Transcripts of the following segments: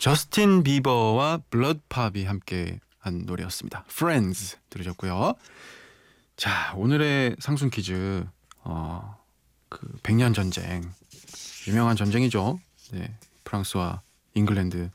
저스틴 비버와 블러드팝이 함께 한 노래였습니다. Friends 들으셨고요. 자, 오늘의 상순 퀴즈 그 100년 전쟁, 유명한 전쟁이죠. 네, 프랑스와 잉글랜드.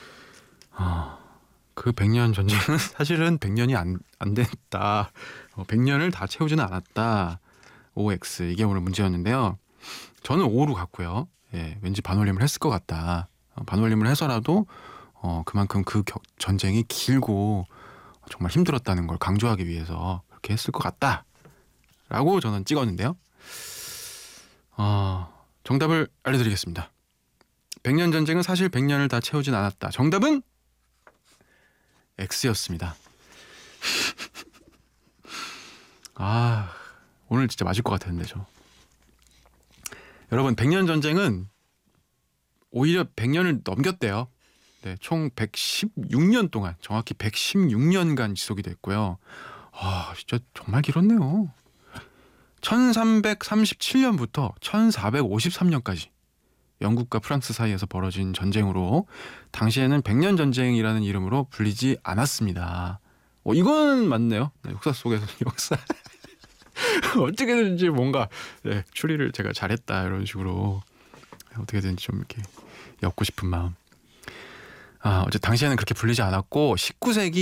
그 100년 전쟁은 사실은 100년이 안 됐다. 100년을 다 채우지는 않았다. OX 이게 오늘 문제였는데요. 저는 O로 갔고요. 예, 왠지 반올림을 했을 것 같다. 반올림을 해서라도 그만큼 그 전쟁이 길고 정말 힘들었다는 걸 강조하기 위해서 그렇게 했을 것 같다 라고 저는 찍었는데요. 정답을 알려드리겠습니다. 100년 전쟁은 사실 100년을 다 채우진 않았다. 정답은 X였습니다. 오늘 진짜 맞을 것 같았는데 저. 여러분, 100년 전쟁은 오히려 100년을 넘겼대요. 네, 총 116년 동안, 정확히 116년간 지속이 됐고요. 진짜 정말 길었네요. 1337년부터 1453년까지 영국과 프랑스 사이에서 벌어진 전쟁으로 당시에는 100년 전쟁이라는 이름으로 불리지 않았습니다. 이건 맞네요. 네, 역사 속에서 역사 어떻게든지 뭔가 추리를 제가 잘했다 이런 식으로 어떻게든지 좀 이렇게 엮고 싶은 마음. 어제 당시에는 그렇게 불리지 않았고 19세기